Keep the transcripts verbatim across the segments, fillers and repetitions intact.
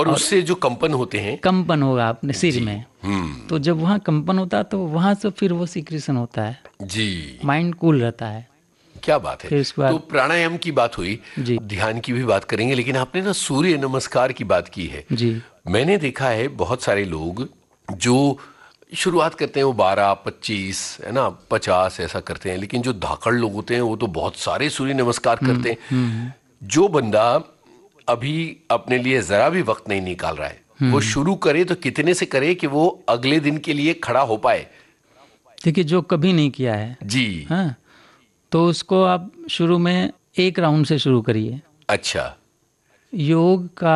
और उससे जो कंपन होते हैं, कंपन होगा अपने सिर में। हम्म तो जब वहाँ कंपन होता है तो वहाँ से फिर वो सिक्रेशन होता है, जी, माइंड कूल रहता है। क्या बात है। फिर उसके तो बाद प्राणायाम की बात हुई, जी ध्यान की भी बात करेंगे, लेकिन आपने ना सूर्य नमस्कार की बात की है। जी मैंने देखा है बहुत सारे लोग जो शुरुआत करते हैं वो बारह पच्चीस है ना पचास ऐसा करते हैं, लेकिन जो धाकड़ लोग होते हैं वो तो बहुत सारे सूर्य नमस्कार करते हैं। हम्म जो बंदा अभी अपने लिए जरा भी वक्त नहीं निकाल रहा है, वो शुरू करे तो कितने से करे कि वो अगले दिन के लिए खड़ा हो पाए? देखिए, जो कभी नहीं किया है, जी, हाँ, तो उसको आप शुरू में एक राउंड से शुरू करिए। अच्छा, योग का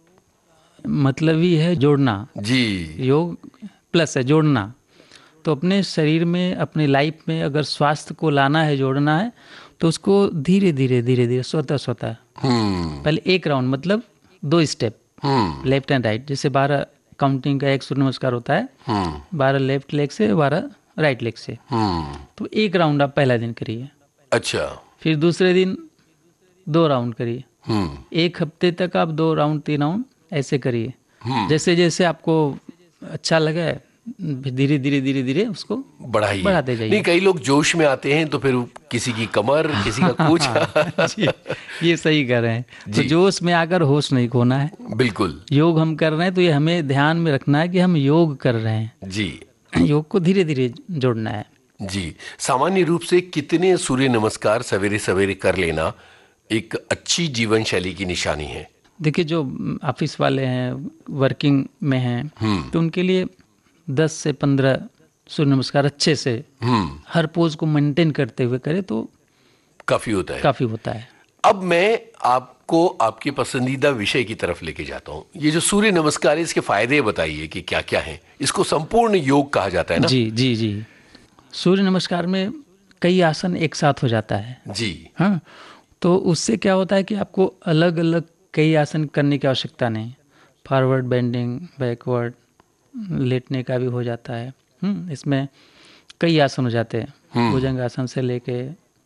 मतलब ही है जोड़ना। जी, योग प्लस है जोड़ना। तो अपने शरीर में, अपनी लाइफ में अगर स्वास्थ्य को लाना है, जोड़ना है, तो उसको धीरे धीरे धीरे धीरे स्वतः स्वतः हम्म पहले एक राउंड, मतलब दो step, hmm left and right. जैसे बारह काउंटिंग का एक सूर्य नमस्कार होता है, हम्म बारह लेफ्ट लेग से, बारह राइट लेग से। हम्म तो एक राउंड आप पहला दिन करिए, अच्छा, फिर दूसरे दिन दो राउंड करिए, हम्म एक हफ्ते तक आप दो राउंड तीन राउंड ऐसे करिए। हम्म जैसे जैसे आपको अच्छा लगे धीरे धीरे धीरे धीरे उसको बढ़ाइए। बढ़ाते नहीं, जाइए। कई लोग जोश में आते हैं तो फिर किसी की कमर, किसी का कुछ जी, ये सही कर रहे हैं। तो जी, जोश में आकर होश नहीं खोना है। बिल्कुल, योग हम कर रहे हैं तो ये हमें ध्यान में रखना है कि हम योग कर रहे हैं। जी योग को धीरे धीरे जोड़ना है। जी। सामान्य रूप से कितने सूर्य नमस्कार सवेरे सवेरे कर लेना एक अच्छी जीवन शैली की निशानी है? देखिए, जो ऑफिस वाले हैं, वर्किंग में हैं, तो उनके लिए दस से पंद्रह सूर्य नमस्कार अच्छे से हम्म हर पोज को मेंटेन करते हुए करे तो काफी होता है। काफ़ी होता है। अब मैं आपको आपके पसंदीदा विषय की तरफ लेके जाता हूँ। ये जो सूर्य नमस्कार है, इसके फायदे बताइए कि क्या क्या हैं। इसको संपूर्ण योग कहा जाता है ना? जी जी जी। सूर्य नमस्कार में कई आसन एक साथ हो जाता है। जी, हाँ, तो उससे क्या होता है कि आपको अलग अलग कई आसन करने की आवश्यकता नहीं। फॉरवर्ड बेंडिंग, बैकवर्ड, लेटने का भी हो जाता है। हम्म, इसमें कई आसन हो जाते हैं, भुजंग आसन से लेके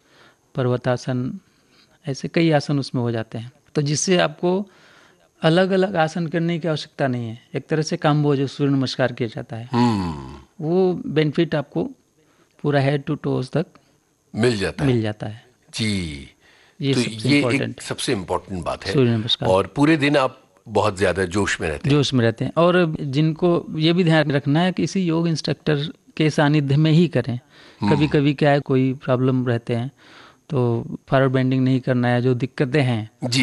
पर्वतासन, ऐसे कई आसन उसमें हो जाते हैं। तो जिससे आपको अलग अलग आसन करने की आवश्यकता नहीं है। एक तरह से काम्बो जो सूर्य नमस्कार किया जाता है, हम्म वो बेनिफिट आपको पूरा हेड टू टोज तक मिल जाता है। मिल जाता है। जी, ये तो सबसे ये इम्पोर्टेंट एक सबसे इम्पोर्टेंट बात है। सूर्य नमस्कार। और पूरे दिन आप बहुत ज्यादा जोश में रहते हैं। जोश में रहते हैं। और जिनको ये भी ध्यान रखना है कि किसी योग इंस्ट्रक्टर के सानिध्य में ही करें। कभी कभी क्या है, कोई प्रॉब्लम रहते हैं तो फॉरवर्ड बेंडिंग नहीं करना है, जो दिक्कतें हैं जी।